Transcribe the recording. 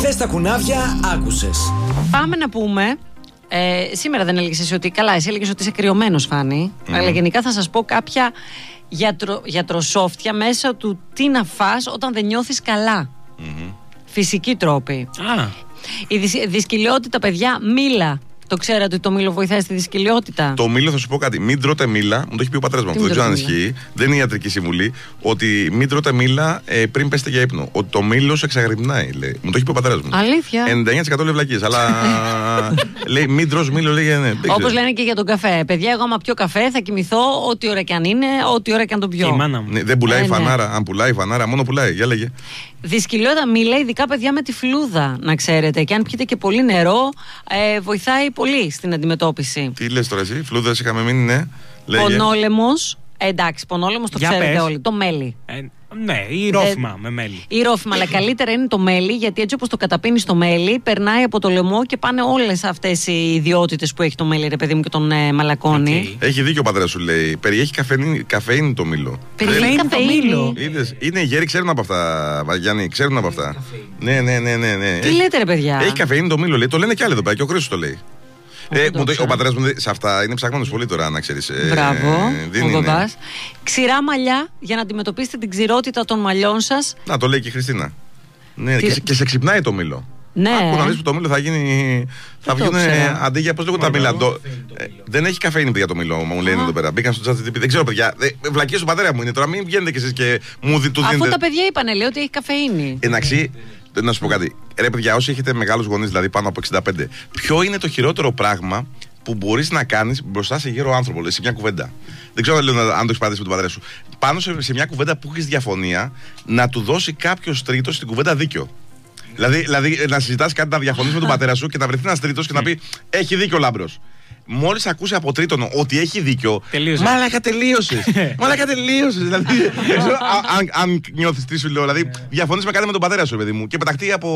Χθες τα κουνάβια άκουσες. Πάμε να πούμε. Σήμερα δεν έλεγες εσύ ότι. Καλά, εσύ έλεγες ότι είσαι κρυωμένος, Φάνη. Αλλά γενικά θα σας πω κάποια γιατροσόφτια μέσα του τι να φας όταν δεν νιώθεις καλά. Φυσικοί τρόποι. Η δυσκολιότητα, παιδιά, μήλα. Το ξέρατε ότι το μήλο βοηθάει στη δυσκολιότητα? Το μήλο, θα σου πω κάτι. Μην τρώτε μήλα. Μου το έχει πει ο πατέρας μου. Δεν ξέρω αν ισχύει. Δεν είναι ιατρική συμβουλή. Ότι μην τρώτε μήλα πριν πέσετε για ύπνο. Ότι το μήλο σε εξαγρυπνάει, λέει. Μου το έχει πει ο πατέρας μου. Αλήθεια. 99% λέει βλακίες. Αλλά λέει μην τρως μήλο, λέει. Ναι, όπως λένε και για τον καφέ. Παιδιά, εγώ άμα πιω καφέ θα κοιμηθώ ό,τι ώρα και αν είναι, ό,τι ώρα και αν τον πιω. Ναι, δεν πουλάει φανάρα. Αν πουλάει φανάρα, μόνο πουλάει. Για λέγε. Δυσκολιότητα μήλα, ειδικά παιδιά με τη φλούδα, να ξέρετε. Και αν πιείτε και πολύ νερό, βοηθάει πολύ στην αντιμετώπιση. Τι λες τώρα εσύ, φλούδας είχαμε μείνει, ναι. Πονόλεμος. Εντάξει, πονόλεμος το ξέρετε όλοι. Το μέλι. Ναι, ή ρόφημα με μέλι. Ή ρόφημα, αλλά καλύτερα είναι το μέλι, γιατί έτσι όπως το καταπίνεις το μέλι, περνάει από το λαιμό και πάνε όλες αυτές οι ιδιότητες που έχει το μέλι, ρε παιδί μου, και τον μαλακώνει. Έχει δίκιο ο πατέρας σου, λέει. Περιέχει καφεΐνη το μήλο. Περιέχει καφεΐνη. Είναι οι γέροι, ξέρουν από αυτά, Γιάννη, ξέρουν από αυτά. Ναι. Τι λέτε, ρε παιδιά? Έχει καφεΐνη το μήλο, λέει. Το λένε κι άλλοι εδώ πέρα, και ο Χρήστος το λέει. Ο πατέρας μου σε αυτά είναι ψαγμένος πολύ τώρα, να ξέρεις. Μπράβο, ο μπαμπάς. Ξηρά μαλλιά για να αντιμετωπίσετε την ξηρότητα των μαλλιών σας. Να, το λέει και η Χριστίνα. Ναι, και σε ξυπνάει το μήλο. Ναι. Άκου να δεις που το μήλο θα γίνει. Θα βγουν αντί για πώς λέγονται τα μήλα. Δεν έχει καφεΐνη για το μήλο, μου λένε εδώ πέρα. Μπήκαν στο chat. Δεν ξέρω, παιδιά. Βλακίες του πατέρα μου είναι τώρα. Μην βγαίνετε κι εσείς και μου δίνετε. Αφού τα παιδιά είπανε, λέει ότι έχει καφεΐνη. Εντάξει. Να σου πω κάτι. Ρε παιδιά, όσοι έχετε μεγάλους γονείς, δηλαδή πάνω από 65, ποιο είναι το χειρότερο πράγμα που μπορείς να κάνεις μπροστά σε γέρο άνθρωπο, σε μια κουβέντα? Δεν ξέρω αν το έχεις πατήσει με τον πατέρα σου. Πάνω σε μια κουβέντα που έχεις διαφωνία, να του δώσει κάποιος τρίτος στην κουβέντα δίκιο. Δηλαδή να συζητάς κάτι, να διαφωνείς με τον πατέρα σου και να βρεθεί ένας τρίτος και να πει έχει δίκιο ο Λάμπρος. Μόλις ακούσει από τρίτον ότι έχει δίκιο. Μαλάκα τελείωσες. Δηλαδή, αν νιώθεις τι σου λέω, δηλαδή διαφωνείς με κάτι με τον πατέρα σου, παιδί μου, και πεταχτεί από